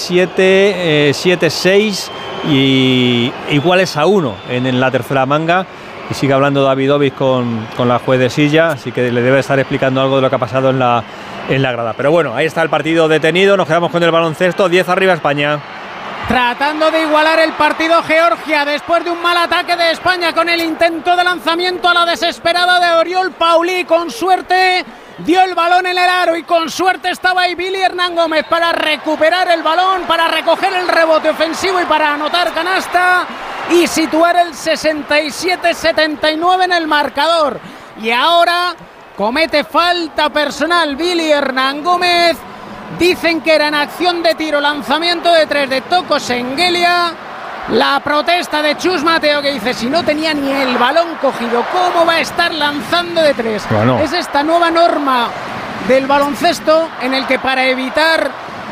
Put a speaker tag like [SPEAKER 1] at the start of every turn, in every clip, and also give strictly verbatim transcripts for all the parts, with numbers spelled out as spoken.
[SPEAKER 1] siete seis y iguales a uno en, en la tercera manga. Y sigue hablando Davidovich con, con la juez de silla, así que le debe estar explicando algo de lo que ha pasado en la, en la grada. Pero bueno, ahí está el partido detenido, nos quedamos con el baloncesto, diez arriba España.
[SPEAKER 2] Tratando de igualar el partido Georgia después de un mal ataque de España con el intento de lanzamiento a la desesperada de Oriol Paulí. Con suerte dio el balón en el aro y con suerte estaba ahí Billy Hernán Gómez para recuperar el balón, para recoger el rebote ofensivo y para anotar canasta y situar el sesenta y siete setenta y nueve en el marcador. Y ahora comete falta personal Billy Hernán Gómez. Dicen que era en acción de tiro, lanzamiento de tres de Toko Sengelia. La protesta de Chus Mateo, que dice: si no tenía ni el balón cogido, ¿cómo va a estar lanzando de tres? Bueno. Es esta nueva norma del baloncesto en el que para evitar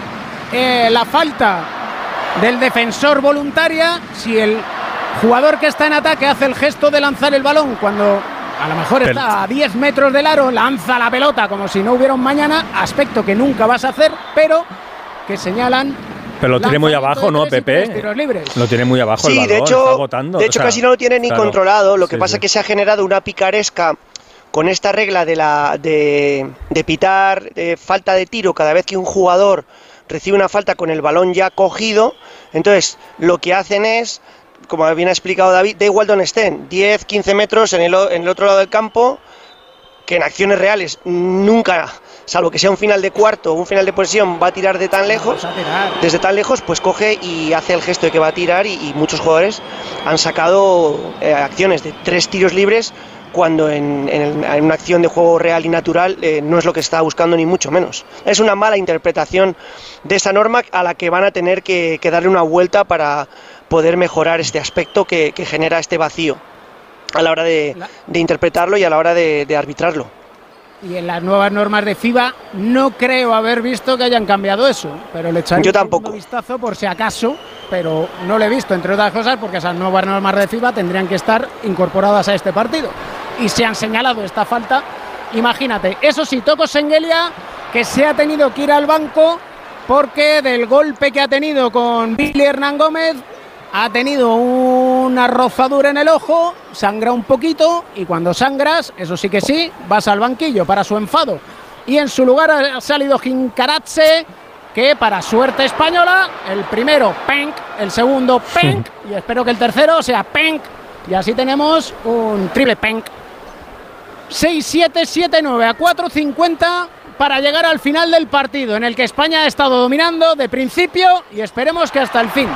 [SPEAKER 2] eh, la falta del defensor voluntaria, si el jugador que está en ataque hace el gesto de lanzar el balón cuando a lo mejor está a diez metros del aro, lanza la pelota como si no hubiera un mañana, aspecto que nunca vas a hacer, pero que señalan.
[SPEAKER 1] Pero lo tiene muy abajo, ¿no, Pepe? Lo tiene muy abajo,
[SPEAKER 3] sí, el balón,
[SPEAKER 1] de hecho,
[SPEAKER 3] está
[SPEAKER 1] botando,
[SPEAKER 3] de hecho
[SPEAKER 1] o sea,
[SPEAKER 3] casi no lo tiene ni
[SPEAKER 1] claro,
[SPEAKER 3] controlado. Lo que
[SPEAKER 1] sí,
[SPEAKER 3] pasa
[SPEAKER 1] sí.
[SPEAKER 3] es que se ha generado una picaresca con esta regla de, la, de, de pitar de falta de tiro cada vez que un jugador recibe una falta con el balón ya cogido. Entonces, lo que hacen es, como bien ha explicado David, da igual donde estén, diez, quince metros en el, en el otro lado del campo, que en acciones reales nunca, salvo que sea un final de cuarto o un final de posesión, va a tirar de tan lejos, desde tan lejos, pues coge y hace el gesto de que va a tirar y, y muchos jugadores han sacado eh, acciones de tres tiros libres cuando en, en, en una acción de juego real y natural eh, no es lo que está buscando ni mucho menos. Es una mala interpretación de esa norma a la que van a tener que, que darle una vuelta para poder mejorar este aspecto que, que genera este vacío a la hora de, de interpretarlo y a la hora de, de arbitrarlo.
[SPEAKER 2] Y en las nuevas normas de FIBA no creo haber visto que hayan cambiado eso, pero le echaré un vistazo por si acaso, pero no lo he visto, entre otras cosas porque esas nuevas normas de FIBA tendrían que estar incorporadas a este partido y se han señalado esta falta. Imagínate, eso sí, Toko Sengelia, que se ha tenido que ir al banco porque del golpe que ha tenido con Billy Hernán Gómez ha tenido una rozadura en el ojo, sangra un poquito y cuando sangras, eso sí que sí, vas al banquillo para su enfado. Y en su lugar ha salido Jinkaradze, que para suerte española, el primero Penk, el segundo Penk y espero que el tercero sea Penk y así tenemos un triple Penk. seis siete siete nueve a cuatro cincuenta para llegar al final del partido en el que España ha estado dominando de principio y esperemos que hasta el fin.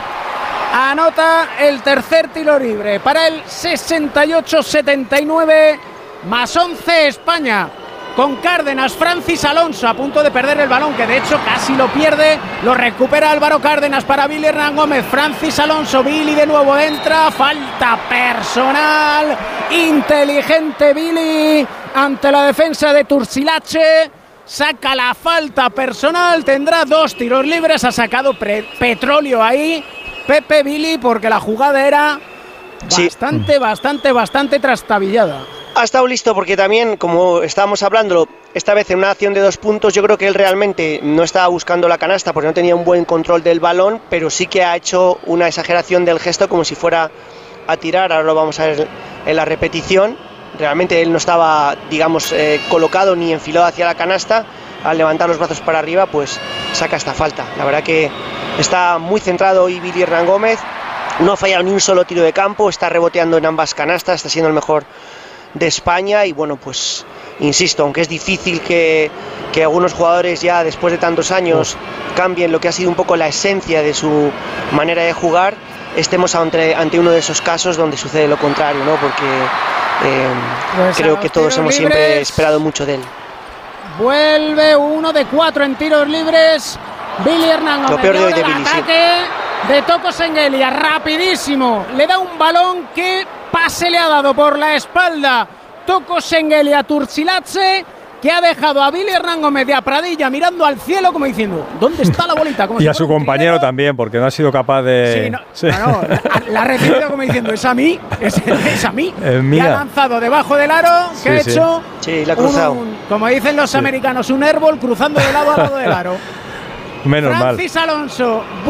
[SPEAKER 2] Anota el tercer tiro libre para el sesenta y ocho setenta y nueve, más once España, con Cárdenas, Francis Alonso a punto de perder el balón, que de hecho casi lo pierde, lo recupera Álvaro Cárdenas para Billy Hernán Gómez, Francis Alonso, Billy de nuevo entra, falta personal, inteligente Billy ante la defensa de Turcilache, saca la falta personal, tendrá dos tiros libres, ha sacado petróleo ahí Pepe Billy, porque la jugada era bastante, sí. bastante, bastante trastabillada.
[SPEAKER 3] Ha estado listo porque también, como estábamos hablando, esta vez en una acción de dos puntos, yo creo que él realmente no estaba buscando la canasta porque no tenía un buen control del balón, pero sí que ha hecho una exageración del gesto como si fuera a tirar. Ahora lo vamos a ver en la repetición. Realmente él no estaba, digamos, eh, colocado ni enfilado hacia la canasta. Al levantar los brazos para arriba, pues saca esta falta. La verdad que está muy centrado hoy Billy Hernán Gómez, no ha fallado ni un solo tiro de campo, está reboteando en ambas canastas, está siendo el mejor de España y bueno, pues insisto, aunque es difícil que, que algunos jugadores ya después de tantos años cambien lo que ha sido un poco la esencia de su manera de jugar, estemos ante, ante uno de esos casos donde sucede lo contrario, ¿no? Porque eh, pues creo que todos hemos libres. siempre esperado mucho de él.
[SPEAKER 2] Vuelve uno de cuatro en tiros libres Billy Hernán Gómez.
[SPEAKER 3] Lo peor de hoy de Billy,
[SPEAKER 2] ataque sí. de Toko Sengelia, rapidísimo, le da un balón que pase le ha dado por la espalda Toko Sengelia Turcilache, que ha dejado a Billy Hernán Gómez de a Pradilla mirando al cielo como diciendo, ¿dónde está la bolita? Como
[SPEAKER 1] y
[SPEAKER 2] si
[SPEAKER 1] a su compañero trilero. También, porque no ha sido capaz de...
[SPEAKER 2] Sí, no, sí. no, no la, la ha recibido como diciendo, es a mí, es, es a mí.
[SPEAKER 1] Eh,
[SPEAKER 2] y ha lanzado debajo del aro,
[SPEAKER 1] sí,
[SPEAKER 2] que ha
[SPEAKER 1] sí.
[SPEAKER 2] hecho,
[SPEAKER 3] sí, la ha cruzado.
[SPEAKER 2] Un, como dicen los sí. americanos, un airball cruzando de lado a lado del aro.
[SPEAKER 1] Menos
[SPEAKER 2] Francis
[SPEAKER 1] mal.
[SPEAKER 2] Alonso